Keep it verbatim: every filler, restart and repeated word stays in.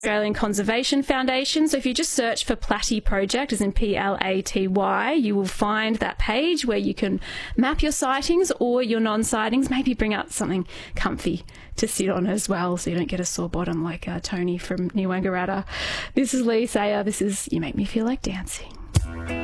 Australian Conservation Foundation. So if you just search for Platy Project, as in P L A T Y, you will find that page where you can map your sightings or your non-sightings. Maybe bring out something comfy to sit on as well so you don't get a sore bottom like uh, Tony from New Wangaratta. This is Lee Sayer. This is You Make Me Feel Like Dancing.